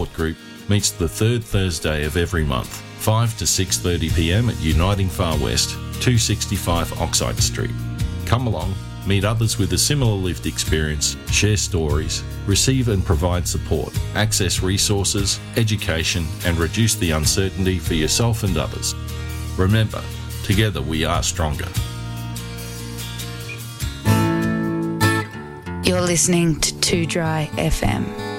Group meets the third Thursday of every month, 5 to 6:30pm at Uniting Far West, 265 Oxide Street. Come along, meet others with a similar lived experience, share stories, receive and provide support, access resources, education, and reduce the uncertainty for yourself and others. Remember, together we are stronger. You're listening to 2 Dry FM.